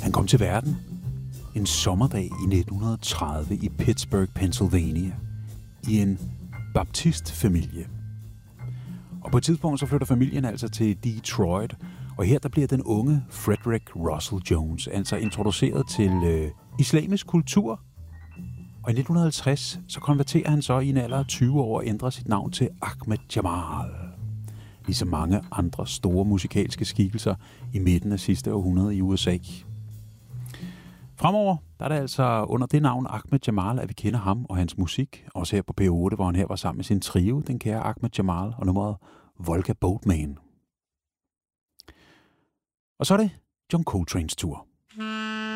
Han kom til verden en sommerdag i 1930 i Pittsburgh, Pennsylvania, i en baptistfamilie. Og på et tidspunkt så flytter familien altså til Detroit, og her der bliver den unge Frederick Russell Jones altså introduceret til islamisk kultur. Og i 1950 så konverterer han så i en alder af 20 år og ændrer sit navn til Ahmed Jamal. Ligesom mange andre store musikalske skikkelser i midten af sidste århundrede i USA. Fremover der er det altså under det navn Ahmed Jamal, at vi kender ham og hans musik. Også her på P8, hvor han her var sammen med sin trio, den kære Ahmed Jamal, og nummeret Volga Boatman. Og så er det John Coltrane's tur.